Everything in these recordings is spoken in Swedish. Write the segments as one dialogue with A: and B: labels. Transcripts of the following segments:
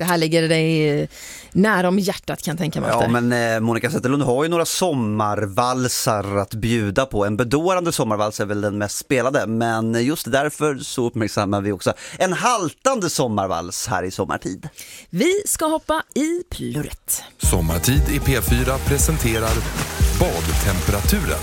A: Det här ligger dig nära om hjärtat, kan jag tänka mig.
B: Ja, men Monica Zetterlund har ju några sommarvalsar att bjuda på. En bedårande sommarvals är väl den mest spelade, men just därför så uppmärksammar vi också en haltande sommarvals här i sommartid.
A: Vi ska hoppa i plurret.
C: Sommartid i P4 presenterar badtemperaturen.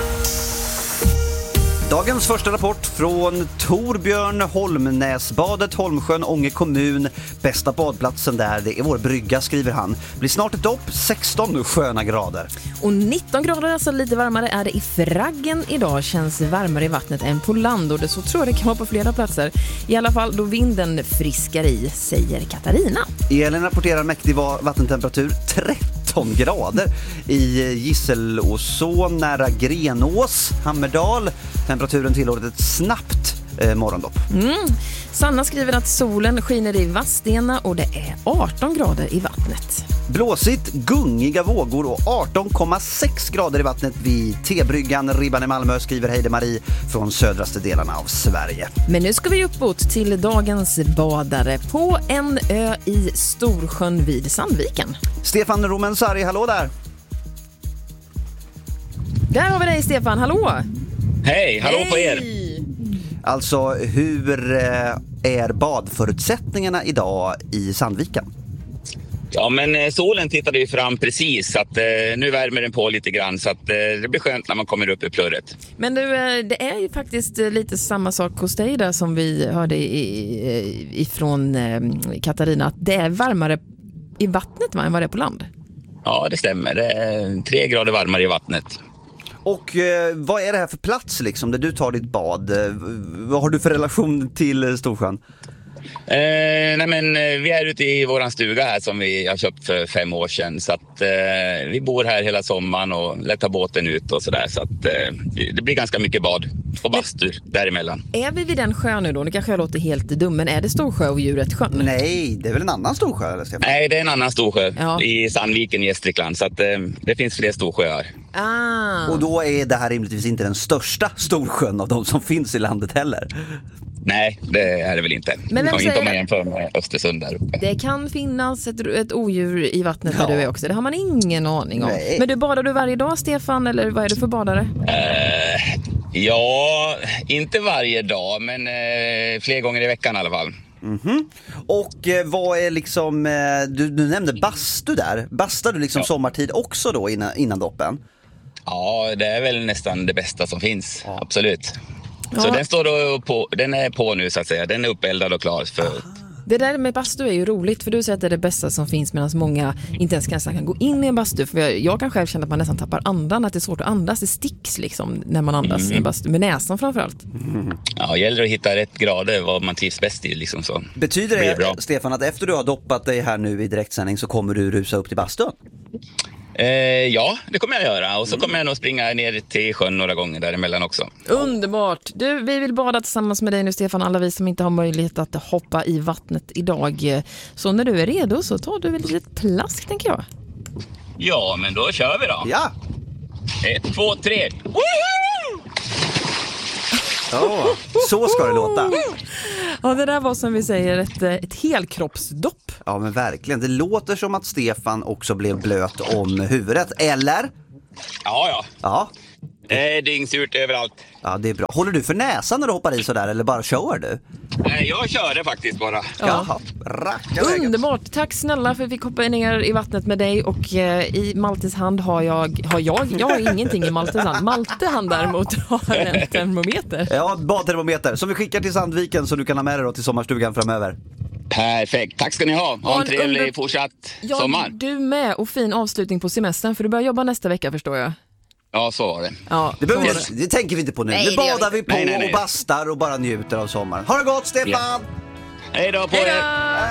B: Dagens första rapport från Torbjörn, Holmnäsbadet, Holmsjön, Ånge kommun. Bästa badplatsen där, det är vår brygga, skriver han. Blir snart ett dopp, 16 sköna grader.
A: Och 19 grader, alltså lite varmare, är det i Fraggen idag. Känns varmare i vattnet än på land, och det så tror jag det kan vara på flera platser. I alla fall då vinden friskar i, säger Katarina.
B: Elin rapporterar mäktig vattentemperatur, 13 grader i Gisselåsån nära Grenås, Hammerdal. Temperaturen tillåter ett snabbt morgondopp.
A: Sanna skriver att solen skiner i Vadstena och det är 18 grader i vattnet.
B: Blåsigt, gungiga vågor och 18,6 grader i vattnet vid T-bryggan Ribban i Malmö, skriver Heide-Marie från södraste delarna av Sverige.
A: Men nu ska vi uppåt till dagens badare på en ö i Storsjön vid Sandviken.
B: Stefan Romensari, hallå där!
A: Där har vi dig, Stefan, hallå!
D: Hej, hallå på er!
B: Alltså, hur är badförutsättningarna idag i Sandviken?
D: Ja, men solen tittade ju fram precis, så att nu värmer den på lite grann, så att det blir skönt när man kommer upp i plurret.
A: Men du, det är ju faktiskt lite samma sak hos dig där som vi hörde ifrån Katarina, att det är varmare i vattnet än vad det är på land.
D: Ja, det stämmer. Det är 3 grader varmare i vattnet.
B: Och vad är det här för plats liksom, där du tar ditt bad? Vad har du för relation till Storsjön?
D: Nej, men vi är ute i våran stuga här som vi har köpt för 5 år sedan, så att vi bor här hela sommaren och lättar båten ut och sådär, så att det blir ganska mycket bad och bastu däremellan.
A: Är vi vid den sjön nu då? Det kanske jag låter helt dum, men är det Storsjö och djuret sjön?
B: Nej, det är väl en annan Storsjö, eller Stefan?
D: Nej, det är en annan Storsjö,
A: ja,
D: i Sandviken i Gästrikland, så att det finns fler Storsjöar.
B: Och då är det här rimligtvis inte den största Storsjön av de som finns i landet heller.
D: Nej, det är det väl inte.
A: Men vem
D: inte om man
A: säger
D: jämför med Östersund där uppe.
A: det kan finnas ett odjur i vattnet där du är också. Det har man ingen aning om.
B: Nej.
A: Men du badar du varje dag, Stefan, eller vad är du för badare?
D: Ja, inte varje dag, men fler gånger i veckan i alla fall.
B: Och vad är liksom, du nämnde bastu där. Bastar du liksom sommartid också då innan doppen?
D: Ja, det är väl nästan det bästa som finns, absolut.
A: Ja.
D: Så den står då den är på nu så att säga. Den är uppeldad och klar för...
A: Det där med bastu är ju roligt, för du säger att det är det bästa som finns, medan många inte ens kan gå in i en bastu. För jag kan själv känna att man nästan tappar andan, att det är svårt att andas. Det sticks liksom när man andas i en bastu, med näsan framförallt.
D: Ja, gäller att hitta rätt grader vad man trivs bäst i liksom så.
B: Betyder det, Stefan, att efter du har doppat dig här nu i direktsändning så kommer du rusa upp till bastun?
D: Ja, det kommer jag göra. Och så kommer jag nog springa ner till sjön några gånger däremellan också.
A: Underbart! Du, vi vill bada tillsammans med dig nu, Stefan, alla vi som inte har möjlighet att hoppa i vattnet idag. Så när du är redo så tar du väl ett litet plask, tänker jag.
D: Ja, men då kör vi då.
B: Ja!
D: 1, 2, 3.
B: Så ska det låta.
A: Ja, det där var som vi säger ett helkroppsdopp.
B: Ja, men verkligen. Det låter som att Stefan också blev blöt om huvudet, eller?
D: Ja.
B: Ja.
D: Dyngsurt överallt.
B: Ja, det är bra. Håller du för näsan när du hoppar i sådär, eller bara kör du?
D: Jag kör det faktiskt bara.
B: Jaha, rackarvägen.
A: Underbart, tack snälla för att vi fick hoppa ner i vattnet med dig. Och i Maltes hand jag har ingenting i Maltes hand. Malte han däremot har en termometer.
B: Ja, badtermometer som vi skickar till Sandviken, så du kan ha med dig då till sommarstugan framöver.
D: Perfekt, tack ska ni ha. Ha en trevlig fortsatt sommar.
A: Du med, och fin avslutning på semestern, för du börjar jobba nästa vecka, förstår jag.
D: Ja, så var det.
A: Ja,
B: Det tänker vi inte på nu.
A: Nej,
B: Nu badar vi på
D: Nej.
B: och bastar och bara njuter av sommaren. Ha det gott, Stefan!
D: Ja. Hej då på er!